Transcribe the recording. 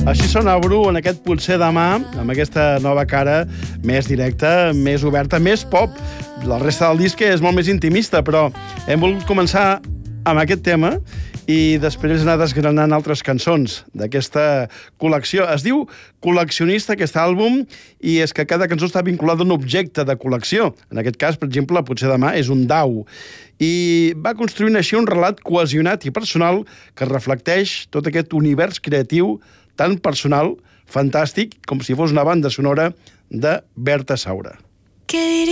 Així sona Bru en aquest Potser demà, amb aquesta nova cara més directa, més oberta, més pop. La resta del disc és molt més intimista, però hem volgut començar amb aquest tema i després anar desgranant altres cançons d'aquesta col·lecció. Es diu Col·leccionista, aquest àlbum, i és que cada cançó està vinculada a un objecte de col·lecció. En aquest cas, per exemple, Potser demà és un dau. I va construint així un relat cohesionat i personal que reflecteix tot aquest univers creatiu tan personal, fantàstic, com si fos una banda sonora de Berta Saura.